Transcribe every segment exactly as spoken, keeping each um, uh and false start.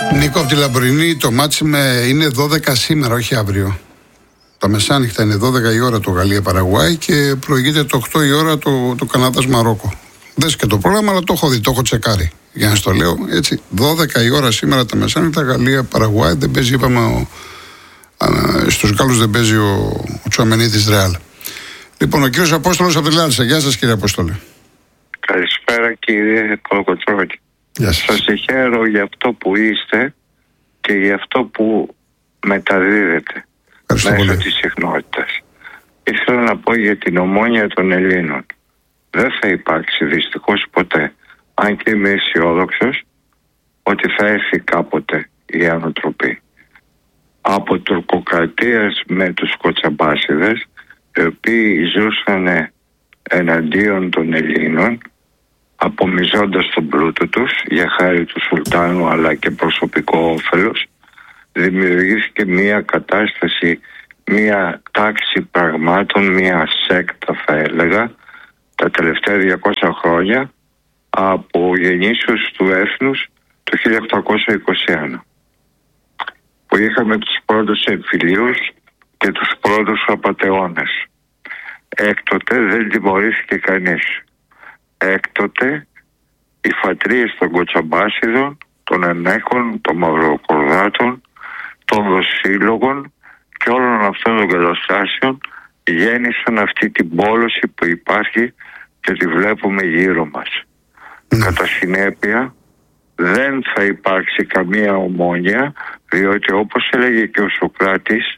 Νίκο από τη Λαμπρινή, το μάτσι με είναι δώδεκα σήμερα, όχι αύριο. Τα μεσάνυχτα είναι δώδεκα η ώρα το Γαλλία-Παραγουάη και προηγείται το οκτώ η ώρα το, το Καναδάς-Μαρόκο. Δες και το πρόγραμμα, αλλά το έχω δει, το έχω τσεκάρει. Για να στο λέω έτσι, δώδεκα η ώρα σήμερα τα μεσάνυχτα, Γαλλία-Παραγουάη. Δεν παίζει, είπαμε, ο, α, στους Γάλλους δεν παίζει ο, ο Τσουαμενί Ρεάλ. Λοιπόν, ο κύριος Απόστολος από τη Λάρισα. Γεια σας, κύριε Απόστολε. Καλησπέρα, κύριε Κολοκοτρώνη. Σας συγχαίρω για αυτό που είστε και για αυτό που μεταδίδετε μέσω της συχνότητας. Ήθελα να πω για την ομόνοια των Ελλήνων. Δεν θα υπάρξει δυστυχώς ποτέ, αν και είμαι αισιόδοξος, ότι θα έρθει κάποτε η ανατροπή. Από τουρκοκρατίας με τους κοτσαμπάσιδες, οι οποίοι ζούσαν εναντίον των Ελλήνων, απομυζώντας τον πλούτο τους για χάρη του Σουλτάνου αλλά και προσωπικό όφελος, δημιουργήθηκε μια κατάσταση, μια τάξη πραγμάτων, μια σέκτα θα έλεγα, τα τελευταία διακόσια χρόνια, από γεννήσεως του έθνους το χίλια οκτακόσια είκοσι ένα, που είχαμε τους πρώτους εμφυλίους και τους πρώτους απατεώνες. Έκτοτε δεν τιμωρήθηκε κανείς. Έκτοτε οι φατρίες των Κοτσαμπάσιδων, των Ενέχων, των Μαυροκορδάτων, των Δοσύλλογων και όλων αυτών των καταστάσεων γέννησαν αυτή την πόλωση που υπάρχει και τη βλέπουμε γύρω μας. Mm. Κατά συνέπεια δεν θα υπάρξει καμία ομόνοια, διότι όπως έλεγε και ο Σωκράτης,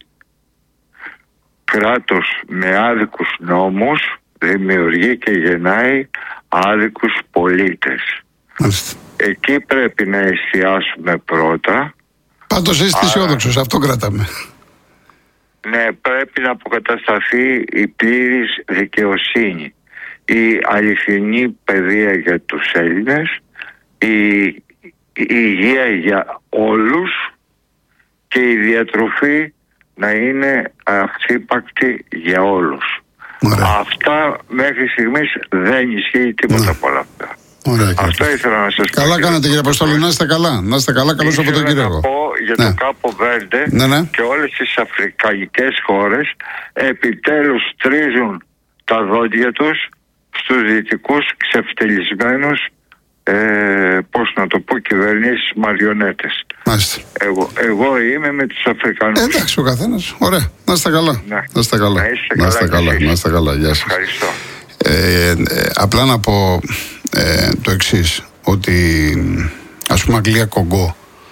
κράτος με άδικους νόμους δημιουργεί και γεννάει άδικους πολίτες. Mm. Εκεί πρέπει να εστιάσουμε πρώτα. Πάντως είστε αισιόδοξος, αυτό κρατάμε. Ναι, πρέπει να αποκατασταθεί η πλήρης δικαιοσύνη, η αληθινή παιδεία για τους Έλληνες, η, η υγεία για όλους και η διατροφή να είναι αξίπακτη για όλους. Ωραία. Αυτά μέχρι στιγμής δεν ισχύει τίποτα ναι. από όλα αυτά. Ωραία, αυτό ήθελα να σας πω. Καλά κάνετε, κύριε Αποστόλη, να είστε καλά. Να είστε καλά, καλώς από τον κύριο. Ήθελα να πω για ναι. το Κάπο Βέρντε ναι, ναι. και όλες τις αφρικανικές χώρες επιτέλους τρίζουν τα δόντια τους στους δυτικούς ξεφτελισμένους ε, πώς να το πω, κυβερνήσεις μαριονέτες. Εγώ, εγώ είμαι με τους Αφρικανούς. Ε, εντάξει, ο καθένας. Ωραία. Να είστε καλά. Ναι. Να είστε καλά. Να είστε καλά. Να είστε καλά. Γεια σας. Ευχαριστώ. Ε, ε, απλά να πω ε, το εξής, ότι ας πούμε Αγγλία-Κογκό,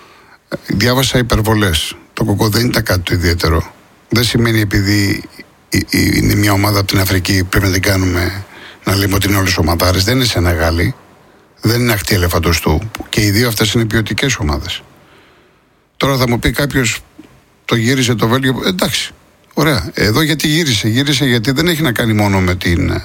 διάβασα υπερβολές. Το Κογκό δεν ήταν κάτι το ιδιαίτερο. Δεν σημαίνει επειδή είναι μια ομάδα από την Αφρική πρέπει να την κάνουμε να λέμε ότι είναι όλες ομαδάρες. Δεν είναι Σενεγάλη, δεν είναι ακτή ελεφαντοστού, και οι δύο αυτές είναι ποιοτικές ομάδες. Τώρα θα μου πει κάποιος, το γύρισε το Βέλγιο, εντάξει, ωραία. Εδώ γιατί γύρισε, γύρισε γιατί δεν έχει να κάνει μόνο με την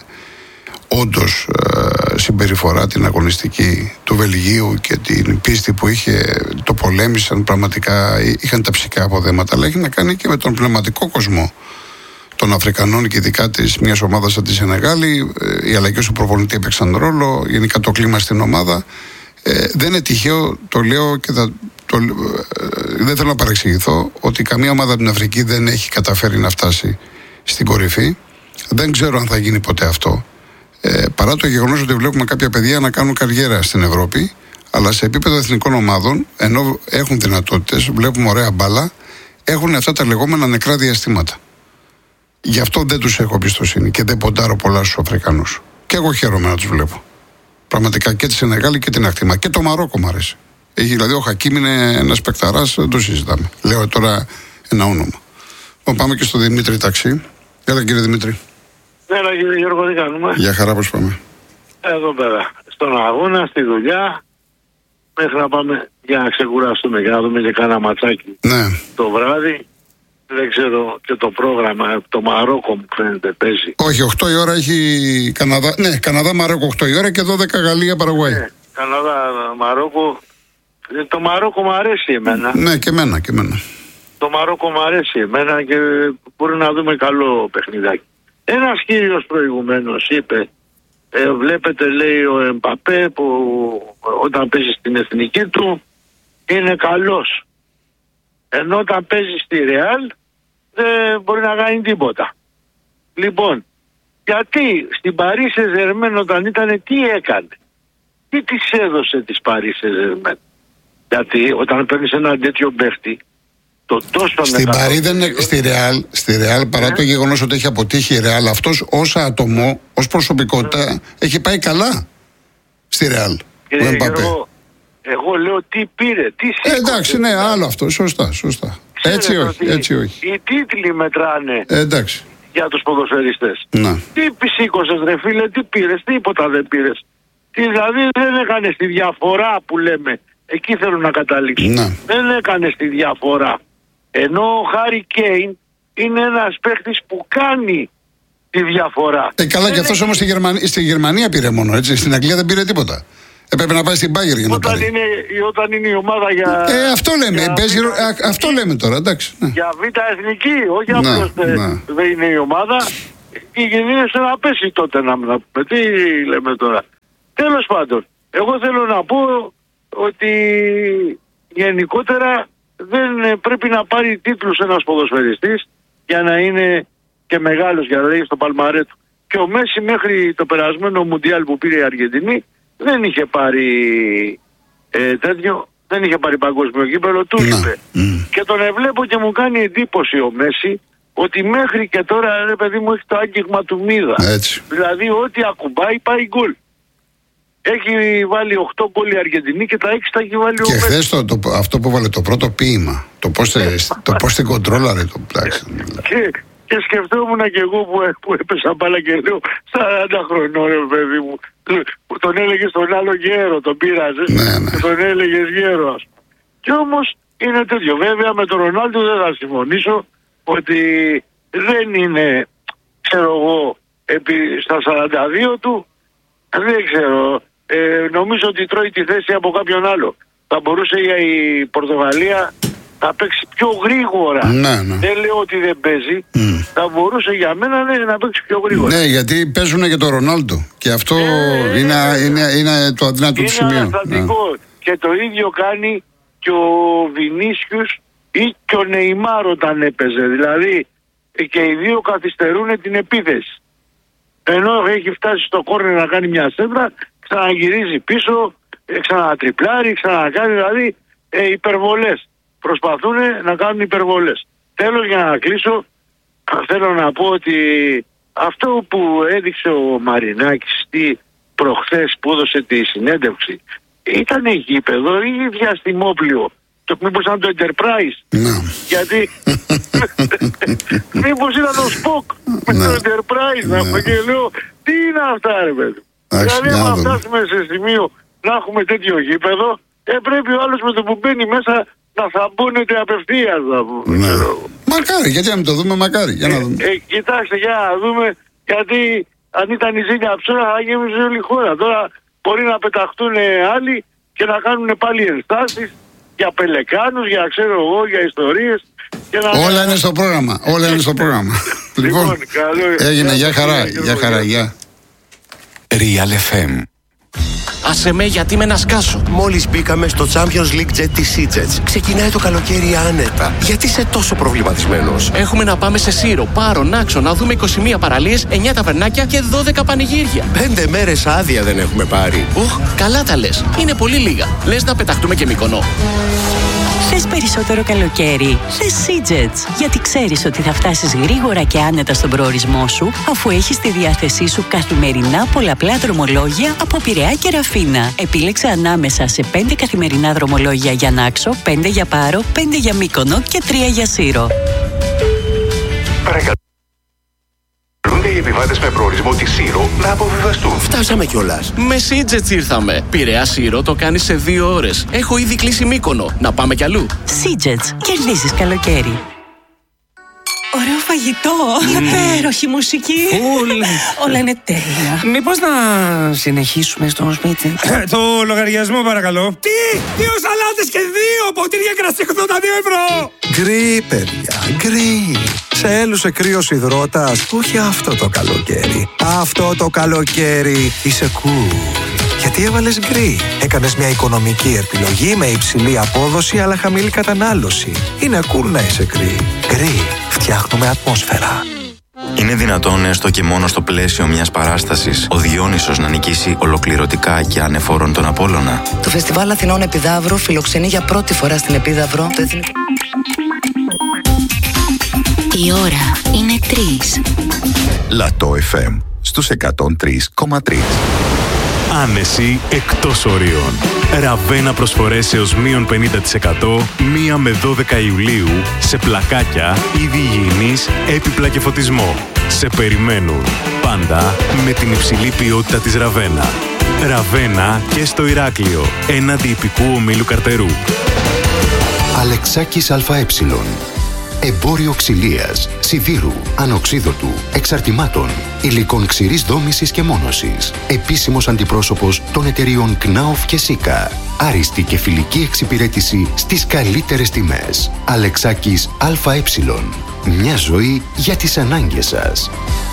όντως ε, συμπεριφορά την αγωνιστική του Βελγίου και την πίστη που είχε, το πολέμησαν, πραγματικά είχαν τα ψυχικά αποδέματα, αλλά έχει να κάνει και με τον πνευματικό κόσμο των Αφρικανών και ειδικά της μιας ομάδας σαν τη Σενεγάλη. Ε, οι αλλαγές του προπονητή έπαιξαν ρόλο, γενικά το κλίμα στην ομάδα. Ε, δεν είναι τυχαίο, το λέω και θα, το, ε, δεν θέλω να παρεξηγηθώ, ότι καμία ομάδα από την Αφρική δεν έχει καταφέρει να φτάσει στην κορυφή. Δεν ξέρω αν θα γίνει ποτέ αυτό. Ε, παρά το γεγονός ότι βλέπουμε κάποια παιδιά να κάνουν καριέρα στην Ευρώπη, αλλά σε επίπεδο εθνικών ομάδων, ενώ έχουν δυνατότητες, βλέπουμε ωραία μπάλα, έχουν αυτά τα λεγόμενα νεκρά διαστήματα. Γι' αυτό δεν τους έχω εμπιστοσύνη και δεν ποντάρω πολλά στους Αφρικανούς. Και εγώ χαίρομαι να τους βλέπω. Πραγματικά και τη Σενεγάλη και την Ακτίμα. Και το Μαρόκο μου αρέσει. Έχει, δηλαδή ο Χακίμ είναι ένας παικταράς, δεν το συζητάμε. Λέω τώρα ένα όνομα. Λοιπόν, πάμε και στο Δημήτρη Ταξί. Έλα κύριε Δημήτρη. Έλα κύριε Γιώργο, τι κάνουμε? Για χαρά, πώς πάμε? Εδώ πέρα. Στον αγώνα, στη δουλειά. Μέχρι να πάμε για να ξεκουραστούμε, για να δούμε και κάνα ματσάκι ναι. το βράδυ. Δεν ξέρω και το πρόγραμμα, το Μαρόκο μου φαίνεται παίζει. Όχι, οκτώ η ώρα έχει Καναδά. Ναι, Καναδά Μαρόκο οκτώ η ώρα και δώδεκα Γαλλία Παραγουάη. Ναι, Καναδά Μαρόκο. Το Μαρόκο μου αρέσει εμένα. Ναι, και εμένα, και εμένα. Το Μαρόκο μου αρέσει εμένα και μπορεί να δούμε καλό παιχνιδάκι. Ένας κύριος προηγουμένως είπε, ε, βλέπετε λέει ο Εμπαπέ που όταν παίζει στην εθνική του είναι καλός. Ενώ όταν παίζει στη Ρεάλ δεν μπορεί να κάνει τίποτα. Λοιπόν, γιατί στην Παρί Σεν-Ζερμέν όταν ήταν, τι έκανε? Τι της έδωσε της Παρί Σεν-Ζερμέν? Γιατί όταν παίρνεις έναν τέτοιο παίχτη, το τόσο στην Παρί δεν είναι, στη Ρεάλ, στη Ρεάλ παρά ε? το γεγονός ότι έχει αποτύχει η Ρεάλ, αυτός ως άτομο, ως προσωπικότητα ε? έχει πάει καλά στη Ρεάλ. Κύριε Γιώργο, εγώ λέω τι πήρε, τι σήκωσε. Ε, εντάξει, ναι, άλλο αυτό, σωστά, σωστά. Ξέρετε έτσι όχι, έτσι όχι. Οι τίτλοι μετράνε ε, εντάξει. για τους ποδοσφαιριστές. Να. Τι σήκωσες ρε φίλε, τι πήρες, τίποτα δεν πήρες. Τι, δηλαδή δεν έκανες τη διαφορά που λέμε. Εκεί θέλω να καταλήξω. Να. Δεν έκανες τη διαφορά. Ενώ ο Χάρι Κέιν είναι ένας παίχτης που κάνει τη διαφορά. Ε, καλά, δεν και αυτός έχει... όμως στη Γερμανία, στη Γερμανία πήρε μόνο, έτσι. Στην Αγγλία δεν πήρε τίποτα. Έπρεπε να πάει στην Bayern για να όταν πάρει. Είναι, όταν είναι η ομάδα για... Ε, αυτό λέμε, για παίζει, β... α, αυτό λέμε τώρα, εντάξει. Ναι. Για β' εθνική, όχι απλώς δεν είναι η ομάδα. Η κινδύνευσε να πέσει τότε να πούμε. Τι λέμε τώρα. Τέλος πάντων, εγώ θέλω να πω ότι γενικότερα δεν πρέπει να πάρει τίτλους ένας ποδοσφαιριστής για να είναι και μεγάλος, για να λέει στο παλμαρέ του. Και ο Μέση μέχρι το περασμένο Μουντιάλ που πήρε η Αργεντινή δεν είχε πάρει ε, τέτοιο, δεν είχε πάρει παγκόσμιο κύπελλο, του είπε. Mm. Και τον εβλέπω και μου κάνει εντύπωση ο Μέση ότι μέχρι και τώρα, ρε παιδί μου, έχει το άγγιγμα του μύδα. Έτσι. Δηλαδή ό,τι ακουμπάει πάει γκολ. Έχει βάλει οκτώ γκολ η Αργεντινή και τα έξι τα έχει βάλει ο Μέση. Και χθες το, το, αυτό που βάλε το πρώτο ποίημα, το πώς, το πώς την κοντρόλαρε το πλάξι. Και, και σκεφτόμουν και εγώ που, που έπεσα μπάλα και λέω σαράντα χρονών ρε παιδί μου. Που τον έλεγε στον άλλο γέρο, τον πήραζε. Ναι, ναι. Και τον έλεγε γέρο. Και όμως είναι τέτοιο. Βέβαια με τον Ρονάλντο δεν θα συμφωνήσω ότι δεν είναι, ξέρω εγώ, επί, στα σαράντα δύο του, δεν ξέρω. Ε, νομίζω ότι τρώει τη θέση από κάποιον άλλο. Θα μπορούσε η Πορτογαλία να παίξει πιο γρήγορα. Ναι, ναι. Δεν λέω ότι δεν παίζει. Mm. Θα μπορούσε για μένα ναι, να παίξει πιο γρήγορα. Ναι, γιατί παίζουν και τον Ρονάλντο. Και αυτό ε, είναι, ε, είναι, είναι το αδυνάτο του σημείο. Είναι αναστατικό. Ναι. Και το ίδιο κάνει και ο Βινίσιους ή και ο Νεϊμάρ όταν έπαιζε. Δηλαδή και οι δύο καθυστερούν την επίθεση. Ενώ έχει φτάσει στο κόρνερ να κάνει μια σέντρα, ξαναγυρίζει πίσω, ξανατριπλάρει, ξανακάνει, δηλαδή ε, υπερβολές. Προσπαθούν να κάνουν υπερβολές. Τέλος, για να κλείσω, θέλω να πω ότι αυτό που έδειξε ο Μαρινάκης τι προχθές που έδωσε τη συνέντευξη, ήταν γήπεδο ή διαστημόπλιο? Το μήπως ήταν το Enterprise? No. Γιατί μήπως ήταν το Spock με no. το Enterprise no. να και λέω τι είναι αυτά ρε παιδί. Δηλαδή αν φτάσουμε σε σημείο να έχουμε τέτοιο γήπεδο, ε, πρέπει ο άλλος με το που μπαίνει μέσα να θαμπώνεται απευθείας. Ναι. Μακάρι, γιατί να μην το δούμε, μακάρι. Για να δούμε. Ε, ε, κοιτάξτε, για να δούμε, γιατί αν ήταν η ζήλια ψώρα θα γέμιζε όλη η χώρα. Τώρα μπορεί να πεταχτούν άλλοι και να κάνουν πάλι ενστάσεις για πελεκάνους, για ξέρω εγώ, για ιστορίες. Να... Όλα είναι στο πρόγραμμα. Όλα είναι στο πρόγραμμα. Λοιπόν, λοιπόν καλό... έγινε. Γεια χαρά. Γεια χαρά. Γεια. Real εφ εμ. Άσε με, γιατί με να σκάσω. Μόλις μπήκαμε στο Champions League Jet της SeaJets. Ξεκινάει το καλοκαίρι άνετα. Γιατί είσαι τόσο προβληματισμένος? Έχουμε να πάμε σε Σύρο, Πάρο, Νάξο, να δούμε είκοσι μία παραλίες, εννιά ταβερνάκια και δώδεκα πανηγύρια. Πέντε μέρες άδεια δεν έχουμε πάρει. Οχ, καλά τα λες. Είναι πολύ λίγα. Λες να πεταχτούμε και Μυκονό? Θες περισσότερο καλοκαίρι? Θες SeaJets. Γιατί ξέρεις ότι θα φτάσεις γρήγορα και άνετα στον προορισμό σου, αφού έχεις στη διάθεσή σου καθημερινά πολλαπλά δρομολόγια από Πειραιά και Ραφίνα. Επίλεξε ανάμεσα σε πέντε καθημερινά δρομολόγια για Νάξο, πέντε για Πάρο, πέντε για Μύκονο και τρία για Σύρο. Παρακαλώ. Οι επιβάτες με προορισμό τη Σύρο να αποβιβαστούν. Φτάσαμε κιόλας. Με SeaJets ήρθαμε. Πειραιά Σύρο το κάνεις σε δύο ώρες. Έχω ήδη κλείσει Μύκονο. Να πάμε κι αλλού. SeaJets. Κερδίζεις καλοκαίρι. Ωραίο φαγητό, mm. υπέροχη μουσική. Φουλ. Όλα είναι τέλεια. Μήπως να συνεχίσουμε στο σπίτι? Το λογαριασμό παρακαλώ. Τι, δύο σαλάτες και δύο ποτήρια κρασί ογδόντα δύο ευρώ. Γκρι, παιδιά, γκρι. Σε έλουσε κρύος υδρότας, όχι αυτό το καλοκαίρι. Αυτό το καλοκαίρι είσαι cool. Γιατί έβαλες γκρι? Έκανες μια οικονομική επιλογή με υψηλή απόδοση αλλά χαμηλή κατανάλωση. Είναι cool να είσαι γκρι. Γκρι. Φτιάχνουμε ατμόσφαιρα. Είναι δυνατόν έστω και μόνο στο πλαίσιο μιας παράστασης ο Διόνυσος να νικήσει ολοκληρωτικά και ανεφόρον τον Απόλλωνα? Το Φεστιβάλ Αθηνών Επιδαύρου φιλοξενεί για πρώτη φορά στην Επίδαυρο το εθνικό... Η ώρα είναι τρεις. Λατό εφ εμ στους εκατόν τρία κόμμα τρία. Άνεση εκτός ορίων. Ραβένα προσφορές έως μείον πενήντα τοις εκατό μία με δώδεκα Ιουλίου σε πλακάκια, είδη υγιεινής, έπιπλα και φωτισμό. Σε περιμένουν πάντα με την υψηλή ποιότητα της Ραβένα. Ραβένα και στο Ηράκλειο, έναντι υπηκού ομίλου Καρτερού. Αλεξάκης ΑΕ. Εμπόριο ξυλίας, σιδήρου, ανοξίδωτου, εξαρτημάτων, υλικών ξηρής δόμησης και μόνωσης. Επίσημος αντιπρόσωπος των εταιριών Κνάουφ και Σίκα. Άριστη και φιλική εξυπηρέτηση στις καλύτερες τιμές. Αλεξάκης ΑΕ. Μια ζωή για τις ανάγκες σας.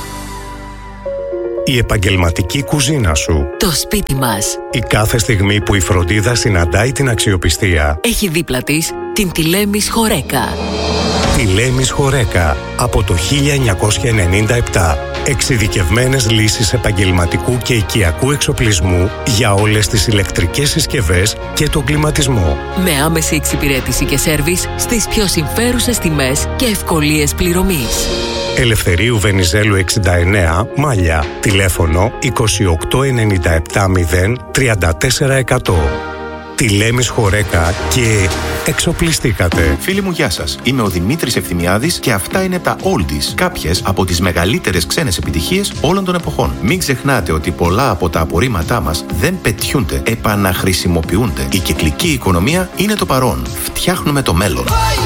Η επαγγελματική κουζίνα σου. Το σπίτι μας. Η κάθε στιγμή που η φροντίδα συναντάει την αξιοπιστία. Έχει δίπλα της την Τηλέμης Χορέκα. Τηλέμης Χορέκα από το χίλια εννιακόσια ενενήντα επτά. Εξειδικευμένες λύσεις επαγγελματικού και οικιακού εξοπλισμού για όλες τις ηλεκτρικές συσκευές και τον κλιματισμό. Με άμεση εξυπηρέτηση και σέρβις στις πιο συμφέρουσες τιμές και ευκολίες πληρωμής. Ελευθερίου Βενιζέλου εξήντα εννέα, Μάλια. Τηλέφωνο είκοσι οκτώ ενενήντα επτά μηδέν τριάντα τέσσερα εκατό. Τηλέμης Χορέκα και εξοπλιστήκατε. Φίλοι μου, γεια σας. Είμαι ο Δημήτρης Ευθυμιάδης και αυτά είναι τα Oldies, κάποιες από τις μεγαλύτερες ξένες επιτυχίες όλων των εποχών. Μην ξεχνάτε ότι πολλά από τα απορρίμματά μας δεν πετιούνται, επαναχρησιμοποιούνται. Η κυκλική οικονομία είναι το παρόν. Φτιάχνουμε το μέλλον.